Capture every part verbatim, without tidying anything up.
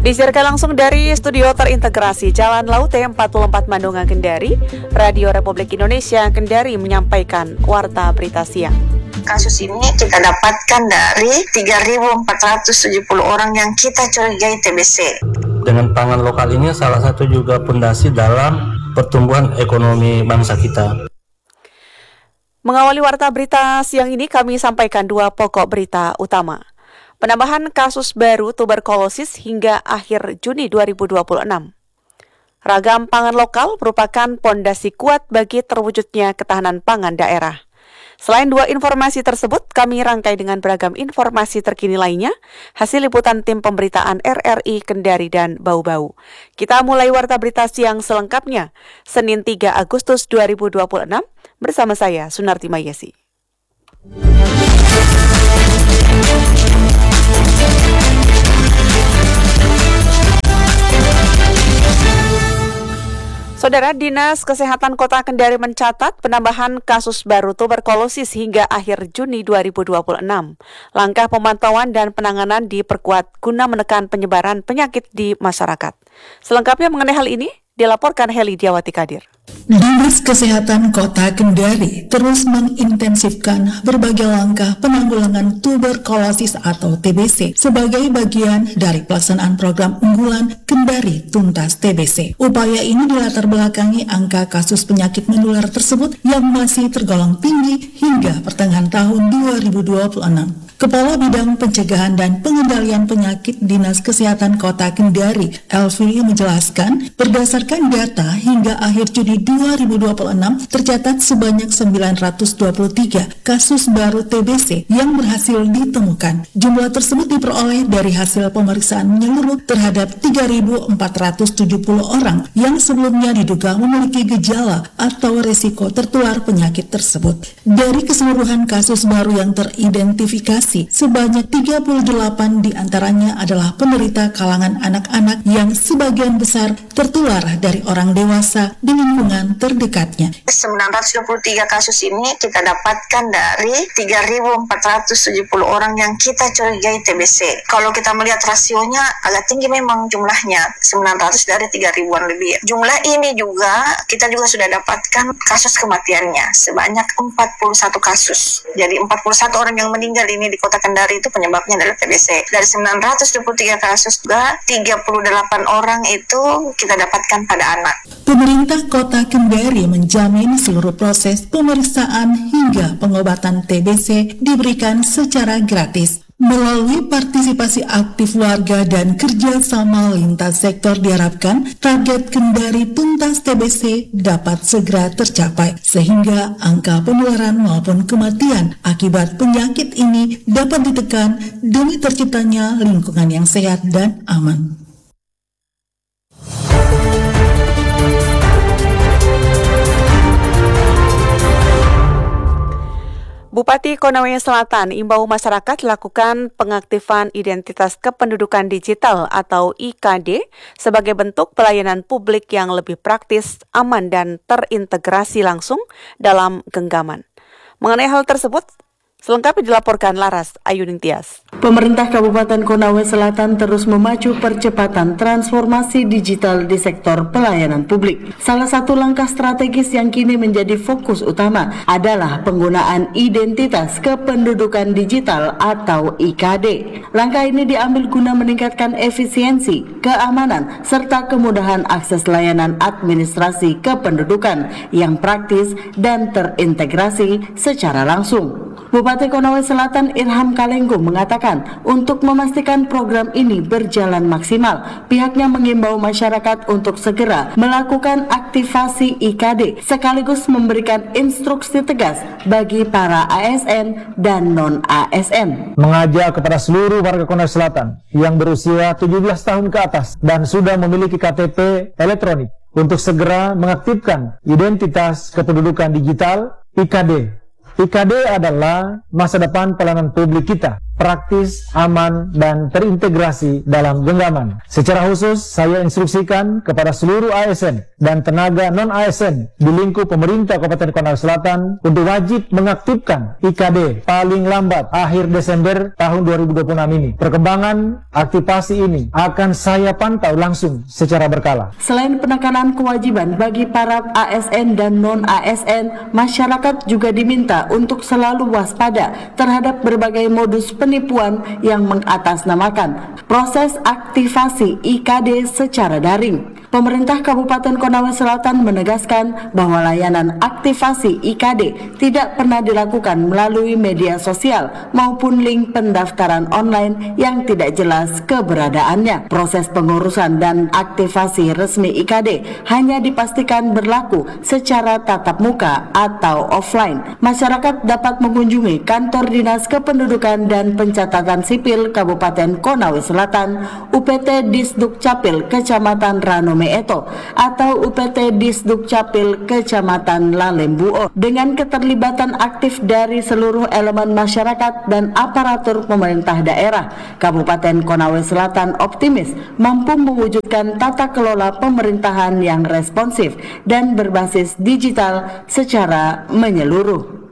Disiarkan langsung dari studio terintegrasi Jalan Laute empat puluh empat Mandunga Kendari, Radio Republik Indonesia Kendari menyampaikan Warta Berita Siang. Kasus ini kita dapatkan dari tiga ribu empat ratus tujuh puluh orang yang kita curigai T B C. Dengan pangan lokal ini salah satu juga pondasi dalam pertumbuhan ekonomi bangsa kita. Mengawali Warta Berita Siang ini kami sampaikan dua pokok berita utama. Penambahan kasus baru tuberkulosis hingga akhir Juni dua ribu dua puluh enam. Ragam pangan lokal merupakan pondasi kuat bagi terwujudnya ketahanan pangan daerah. Selain dua informasi tersebut, kami rangkai dengan beragam informasi terkini lainnya, hasil liputan tim pemberitaan R R I Kendari dan Bau-Bau. Kita mulai Warta Berita Siang selengkapnya, Senin tiga Agustus dua ribu dua puluh enam, bersama saya, Sunarti Mayesi. Saudara, Dinas Kesehatan Kota Kendari mencatat penambahan kasus baru tuberkulosis hingga akhir Juni dua ribu dua puluh enam. Langkah pemantauan dan penanganan diperkuat guna menekan penyebaran penyakit di masyarakat. Selengkapnya mengenai hal ini, dilaporkan Heli Diawati Kadir. Dinas Kesehatan Kota Kendari terus mengintensifkan berbagai langkah penanggulangan tuberkulosis atau T B C sebagai bagian dari pelaksanaan program unggulan Kendari Tuntas T B C. Upaya ini dilatar belakangi angka kasus penyakit menular tersebut yang masih tergolong tinggi hingga pertengahan tahun dua ribu dua puluh enam. Kepala Bidang Pencegahan dan Pengendalian Penyakit Dinas Kesehatan Kota Kendari, Elvi, menjelaskan berdasarkan data hingga akhir Juni dua ribu dua puluh enam tercatat sebanyak sembilan ratus dua puluh tiga kasus baru T B C yang berhasil ditemukan. Jumlah tersebut diperoleh dari hasil pemeriksaan menyeluruh terhadap tiga ribu empat ratus tujuh puluh orang yang sebelumnya diduga memiliki gejala atau risiko tertular penyakit tersebut. Dari keseluruhan kasus baru yang teridentifikasi, sebanyak tiga puluh delapan diantaranya adalah penderita kalangan anak-anak yang sebagian besar tertular dari orang dewasa di lingkungan terdekatnya. sembilan ratus dua puluh tiga kasus ini kita dapatkan dari tiga ribu empat ratus tujuh puluh orang yang kita curigai T B C. Kalau kita melihat rasionya agak tinggi memang jumlahnya, sembilan ratus dari tiga ribuan lebih. Jumlah ini juga kita juga sudah dapatkan kasus kematiannya sebanyak empat puluh satu kasus. Jadi empat puluh satu orang yang meninggal ini di Kota Kendari itu penyebabnya adalah T B C. Dari sembilan ratus dua puluh tiga kasus juga tiga puluh delapan orang itu kita dapatkan pada anak. Pemerintah Kota Kendari menjamin seluruh proses pemeriksaan hingga pengobatan T B C diberikan secara gratis. Melalui partisipasi aktif warga dan kerjasama lintas sektor diharapkan target Kendari Tuntas T B C dapat segera tercapai sehingga angka penularan maupun kematian akibat penyakit ini dapat ditekan demi terciptanya lingkungan yang sehat dan aman. Bupati Konawe Selatan imbau masyarakat lakukan pengaktifan identitas kependudukan digital atau I K D sebagai bentuk pelayanan publik yang lebih praktis, aman, dan terintegrasi langsung dalam genggaman. Mengenai hal tersebut, selengkapnya dilaporkan Laras Ayuningstias. Pemerintah Kabupaten Konawe Selatan terus memacu percepatan transformasi digital di sektor pelayanan publik. Salah satu langkah strategis yang kini menjadi fokus utama adalah penggunaan identitas kependudukan digital atau I K D. Langkah ini diambil guna meningkatkan efisiensi, keamanan, serta kemudahan akses layanan administrasi kependudukan yang praktis dan terintegrasi secara langsung. Bupati Konawe Selatan Irham Kalenggo mengatakan untuk memastikan program ini berjalan maksimal, pihaknya mengimbau masyarakat untuk segera melakukan aktivasi I K D sekaligus memberikan instruksi tegas bagi para A S N dan non-A S N. Mengajak kepada seluruh warga Konawe Selatan yang berusia tujuh belas tahun ke atas dan sudah memiliki K T P elektronik untuk segera mengaktifkan identitas kependudukan digital I K D. I K D adalah masa depan pelayanan publik kita. praktis, aman, dan terintegrasi dalam genggaman. Secara khusus, saya instruksikan kepada seluruh A S N dan tenaga non-A S N di lingkup pemerintah Kabupaten Konawe Selatan untuk wajib mengaktifkan I K D paling lambat akhir Desember tahun dua ribu dua puluh enam ini. Perkembangan aktivasi ini akan saya pantau langsung secara berkala. Selain penekanan kewajiban bagi para A S N dan non-A S N, masyarakat juga diminta untuk selalu waspada terhadap berbagai modus penipuan yang mengatasnamakan proses aktivasi I K D secara daring. Pemerintah Kabupaten Konawe Selatan menegaskan bahwa layanan aktivasi I K D tidak pernah dilakukan melalui media sosial maupun link pendaftaran online yang tidak jelas keberadaannya. Proses pengurusan dan aktivasi resmi I K D hanya dipastikan berlaku secara tatap muka atau offline. Masyarakat dapat mengunjungi kantor Dinas Kependudukan dan Pencatatan Sipil Kabupaten Konawe Selatan, U P T Disduk Capil Kecamatan Ranome Eto atau U P T Disduk Capil Kecamatan Lalembuo dengan keterlibatan aktif dari seluruh elemen masyarakat dan aparatur pemerintah daerah. Kabupaten Konawe Selatan optimis mampu mewujudkan tata kelola pemerintahan yang responsif dan berbasis digital secara menyeluruh.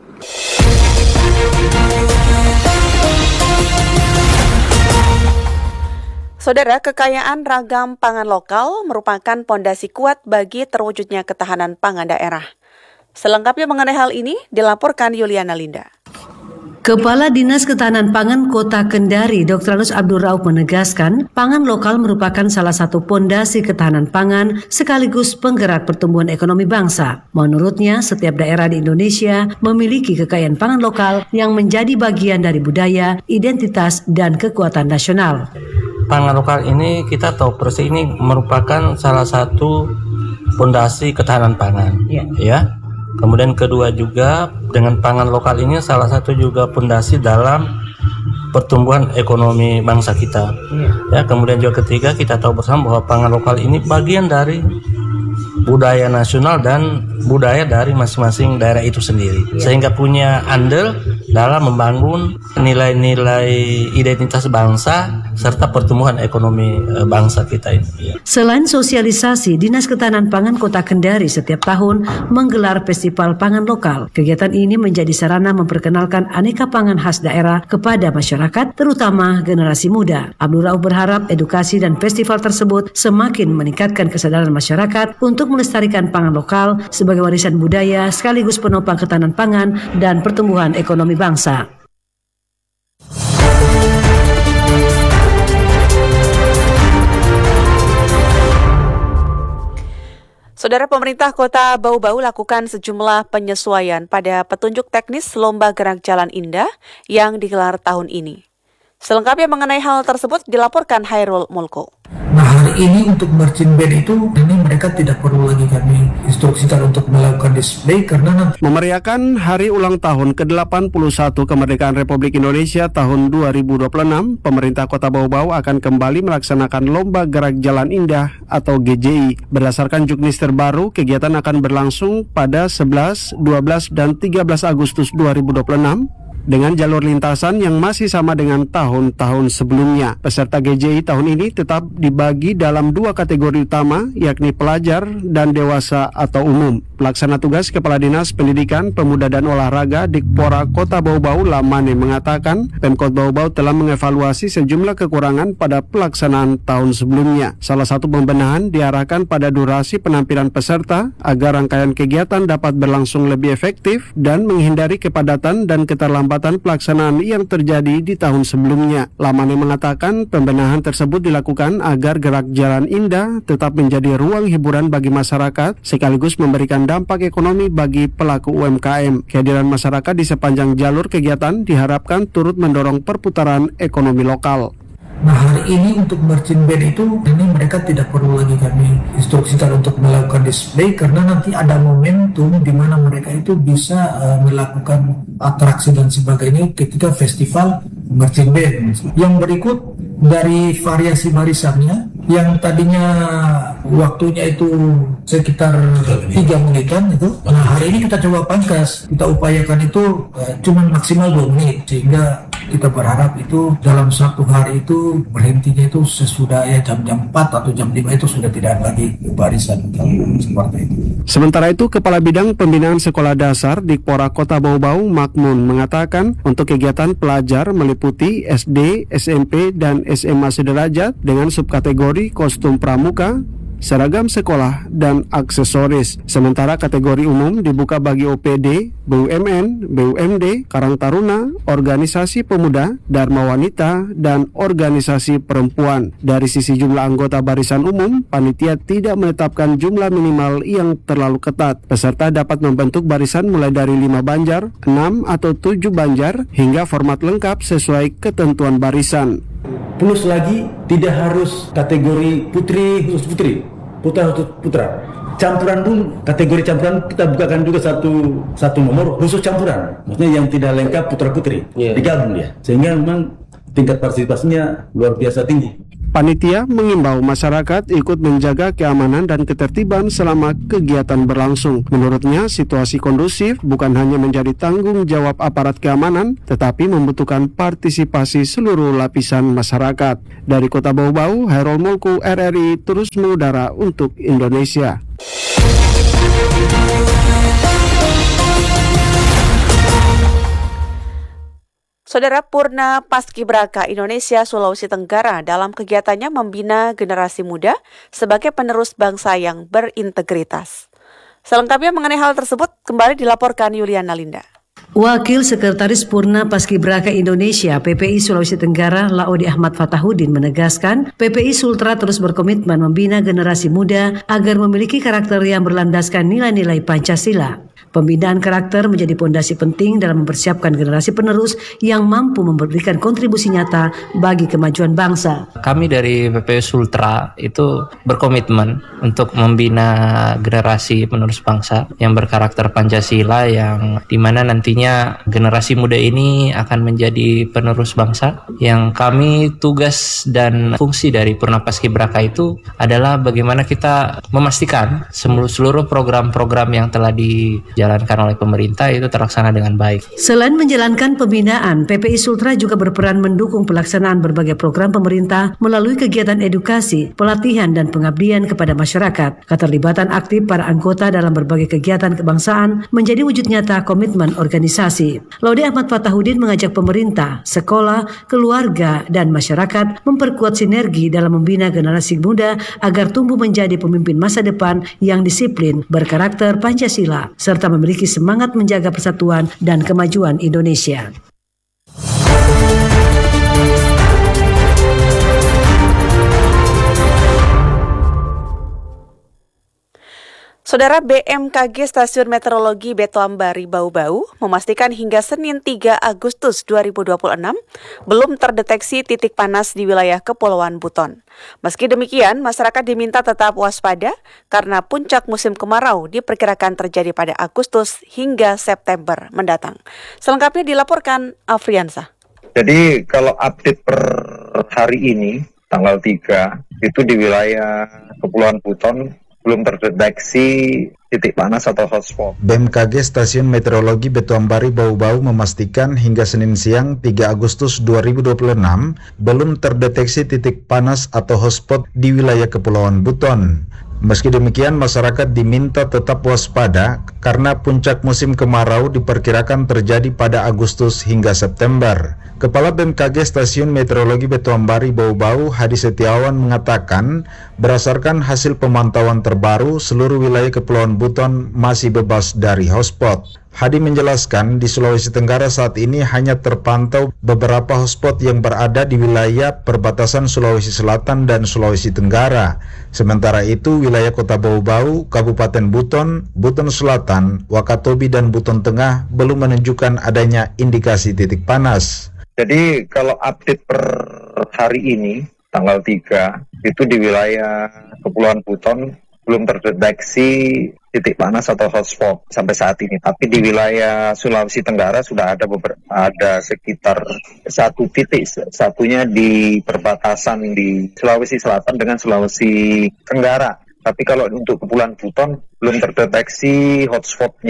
Saudara, kekayaan ragam pangan lokal merupakan pondasi kuat bagi terwujudnya ketahanan pangan daerah. Selengkapnya mengenai hal ini dilaporkan Yuliana Linda. Kepala Dinas Ketahanan Pangan Kota Kendari, Doktor Anus Abdul Rauf menegaskan, pangan lokal merupakan salah satu pondasi ketahanan pangan sekaligus penggerak pertumbuhan ekonomi bangsa. Menurutnya, setiap daerah di Indonesia memiliki kekayaan pangan lokal yang menjadi bagian dari budaya, identitas, dan kekuatan nasional. Pangan lokal ini kita tahu persis ini merupakan salah satu pondasi ketahanan pangan, ya. ya. Kemudian kedua juga dengan pangan lokal ini salah satu juga pondasi dalam pertumbuhan ekonomi bangsa kita. Ya. ya. Kemudian juga ketiga kita tahu bersama bahwa pangan lokal ini bagian dari budaya nasional dan budaya dari masing-masing daerah itu sendiri, ya. Sehingga punya andil dalam membangun nilai-nilai identitas bangsa serta pertumbuhan ekonomi bangsa kita ini. Selain sosialisasi, Dinas Ketahanan Pangan Kota Kendari setiap tahun menggelar festival pangan lokal. Kegiatan ini menjadi sarana memperkenalkan aneka pangan khas daerah kepada masyarakat, terutama generasi muda. Abdul Rauf berharap edukasi dan festival tersebut semakin meningkatkan kesadaran masyarakat untuk melestarikan pangan lokal sebagai warisan budaya sekaligus penopang ketahanan pangan dan pertumbuhan ekonomi bangsa. Saudara, pemerintah Kota Bau-Bau lakukan sejumlah penyesuaian pada petunjuk teknis Lomba Gerak Jalan Indah yang digelar tahun ini. Selengkapnya mengenai hal tersebut dilaporkan Hairul Mulko. Nah, hari ini untuk merchant band itu, ini mereka tidak perlu lagi kami instruksikan untuk melakukan display karena nanti memeriahkan hari ulang tahun ke delapan puluh satu kemerdekaan Republik Indonesia tahun dua ribu dua puluh enam, pemerintah Kota Bau-Bau akan kembali melaksanakan Lomba Gerak Jalan Indah atau G J I. Berdasarkan juknis terbaru, kegiatan akan berlangsung pada sebelas, dua belas, dan tiga belas Agustus dua ribu dua puluh enam. Dengan jalur lintasan yang masih sama dengan tahun-tahun sebelumnya. Peserta G J I tahun ini tetap dibagi dalam dua kategori utama, yakni pelajar dan dewasa atau umum. Pelaksana tugas Kepala Dinas Pendidikan, Pemuda dan Olahraga Dikpora Kota Bau-Bau Lamane mengatakan, Pemkot Bau-Bau telah mengevaluasi sejumlah kekurangan pada pelaksanaan tahun sebelumnya. Salah satu pembenahan diarahkan pada durasi penampilan peserta agar rangkaian kegiatan dapat berlangsung lebih efektif dan menghindari kepadatan dan keterlambatan pelaksanaan yang terjadi di tahun sebelumnya. Lamane mengatakan pembenahan tersebut dilakukan agar Gerak Jalan Indah tetap menjadi ruang hiburan bagi masyarakat sekaligus memberikan dampak ekonomi bagi pelaku U M K M. Kehadiran masyarakat di sepanjang jalur kegiatan diharapkan turut mendorong perputaran ekonomi lokal. Nah, hari ini untuk merchant band itu, ini mereka tidak perlu lagi kami instruksikan untuk melakukan display karena nanti ada momentum di mana mereka itu bisa uh, melakukan atraksi dan sebagainya ketika festival merchant band. Yang berikut dari variasi barisannya, yang tadinya waktunya itu sekitar tiga menitan itu, nah hari ini kita coba pangkas, kita upayakan itu uh, cuma maksimal dua menit sehingga kita berharap itu dalam satu hari itu berhentinya itu sesudah ya jam-jam empat atau jam lima itu sudah tidak lagi barisan seperti itu. Sementara itu, Kepala Bidang Pembinaan Sekolah Dasar Dikpora Kota Bau-Bau Makmun mengatakan untuk kegiatan pelajar meliputi S D, S M P, dan S M A sederajat dengan subkategori kostum pramuka, seragam sekolah, dan aksesoris. Sementara kategori umum dibuka bagi O P D, B U M N, B U M D, Karang Taruna, organisasi pemuda, Dharma Wanita, dan organisasi perempuan. Dari sisi jumlah anggota barisan umum, panitia tidak menetapkan jumlah minimal yang terlalu ketat. Peserta dapat membentuk barisan mulai dari lima banjar, enam atau tujuh banjar, hingga format lengkap sesuai ketentuan barisan. Plus lagi, tidak harus kategori putri khusus putri, putra khusus putra. Campuran pun, kategori campuran kita bukakan juga satu satu nomor khusus campuran. Maksudnya yang tidak lengkap putra putri, yeah. digabung ya. Sehingga memang tingkat partisipasinya luar biasa tinggi. Panitia mengimbau masyarakat ikut menjaga keamanan dan ketertiban selama kegiatan berlangsung. Menurutnya, situasi kondusif bukan hanya menjadi tanggung jawab aparat keamanan, tetapi membutuhkan partisipasi seluruh lapisan masyarakat. Dari Kota Bau-Bau, Hairul Mulku, R R I terus mengudara untuk Indonesia. Saudara, Purna Paskibraka Indonesia Sulawesi Tenggara dalam kegiatannya membina generasi muda sebagai penerus bangsa yang berintegritas. Selengkapnya mengenai hal tersebut kembali dilaporkan Yuliana Linda. Wakil Sekretaris Purna Paskibraka Indonesia P P I Sulawesi Tenggara Laode Ahmad Fatahudin menegaskan P P I Sultra terus berkomitmen membina generasi muda agar memiliki karakter yang berlandaskan nilai-nilai Pancasila. Pembinaan karakter menjadi pondasi penting dalam mempersiapkan generasi penerus yang mampu memberikan kontribusi nyata bagi kemajuan bangsa. Kami dari P P I Sultra itu berkomitmen untuk membina generasi penerus bangsa yang berkarakter Pancasila, yang dimana nantinya generasi muda ini akan menjadi penerus bangsa. Yang kami tugas dan fungsi dari Purna Paskibraka itu adalah bagaimana kita memastikan seluruh program-program yang telah di dijalankan oleh pemerintah itu terlaksana dengan baik. Selain menjalankan pembinaan, P P I Sultra juga berperan mendukung pelaksanaan berbagai program pemerintah melalui kegiatan edukasi, pelatihan, dan pengabdian kepada masyarakat. Keterlibatan aktif para anggota dalam berbagai kegiatan kebangsaan menjadi wujud nyata komitmen organisasi. Laode Ahmad Fatahudin mengajak pemerintah, sekolah, keluarga, dan masyarakat memperkuat sinergi dalam membina generasi muda agar tumbuh menjadi pemimpin masa depan yang disiplin, berkarakter Pancasila, serta memiliki semangat menjaga persatuan dan kemajuan Indonesia. Saudara, B M K G Stasiun Meteorologi Betoambari Bau-Bau memastikan hingga Senin tiga Agustus dua ribu dua puluh enam belum terdeteksi titik panas di wilayah Kepulauan Buton. Meski demikian, masyarakat diminta tetap waspada karena puncak musim kemarau diperkirakan terjadi pada Agustus hingga September mendatang. Selengkapnya dilaporkan Afriansah. Jadi kalau update per hari ini, tanggal tiga, itu di wilayah Kepulauan Buton belum terdeteksi titik panas atau hotspot. B M K G Stasiun Meteorologi Betoambari Bau-Bau memastikan hingga Senin siang tiga Agustus dua ribu dua puluh enam belum terdeteksi titik panas atau hotspot di wilayah Kepulauan Buton. Meski demikian, masyarakat diminta tetap waspada karena puncak musim kemarau diperkirakan terjadi pada Agustus hingga September. Kepala B M K G Stasiun Meteorologi Betoambari Bau-Bau, Hadi Setiawan, mengatakan berdasarkan hasil pemantauan terbaru, seluruh wilayah Kepulauan Buton masih bebas dari hotspot. Hadi menjelaskan di Sulawesi Tenggara saat ini hanya terpantau beberapa hotspot yang berada di wilayah perbatasan Sulawesi Selatan dan Sulawesi Tenggara. Sementara itu, wilayah Kota Bau-Bau, Kabupaten Buton, Buton Selatan, Wakatobi, dan Buton Tengah belum menunjukkan adanya indikasi titik panas. Jadi kalau update per hari ini, tanggal tiga, itu di wilayah Kepulauan Buton belum terdeteksi titik panas atau hotspot sampai saat ini. Tapi di wilayah Sulawesi Tenggara sudah ada beberapa, ada sekitar satu titik, satunya di perbatasan di Sulawesi Selatan dengan Sulawesi Tenggara. Tapi kalau untuk Kepulauan Buton belum terdeteksi hotspotnya.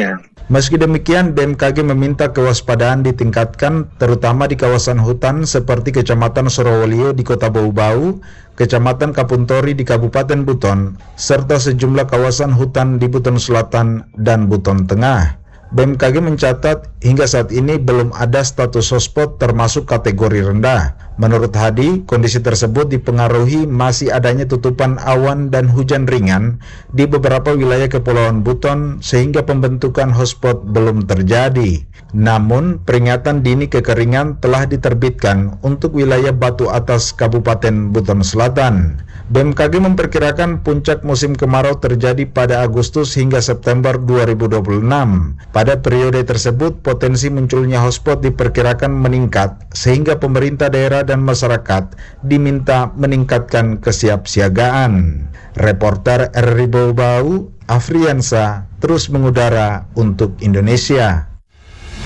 Meski demikian, B M K G meminta kewaspadaan ditingkatkan terutama di kawasan hutan seperti Kecamatan Sorowolio di Kota Bau-Bau, Kecamatan Kapuntori di Kabupaten Buton, serta sejumlah kawasan hutan di Buton Selatan dan Buton Tengah. B M K G mencatat hingga saat ini belum ada status hotspot termasuk kategori rendah. Menurut Hadi, kondisi tersebut dipengaruhi masih adanya tutupan awan dan hujan ringan di beberapa wilayah Kepulauan Buton sehingga pembentukan hotspot belum terjadi. Namun, peringatan dini kekeringan telah diterbitkan untuk wilayah Batu Atas Kabupaten Buton Selatan. B M K G memperkirakan puncak musim kemarau terjadi pada Agustus hingga September dua ribu dua puluh enam. Pada periode tersebut, potensi munculnya hotspot diperkirakan meningkat, sehingga pemerintah daerah dan masyarakat diminta meningkatkan kesiapsiagaan. Reporter R R I Bau-Bau, Afriansa, terus mengudara untuk Indonesia.